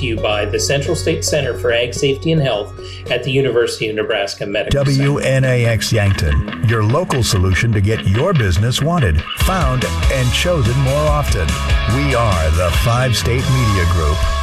to you by the Central State Center for Ag Safety and Health at the University of Nebraska Medical Center. WNAX Yankton, your local solution to get your business wanted, found, and chosen more often. We are the 5 State Media Group.